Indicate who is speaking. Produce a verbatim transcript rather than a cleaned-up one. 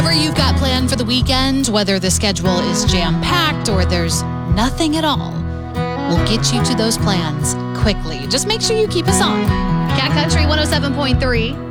Speaker 1: Whatever you've got planned for the weekend, whether the schedule is jam-packed or there's nothing at all, we'll get you to those plans quickly. Just make sure you keep us on. Cat Country one oh seven point three.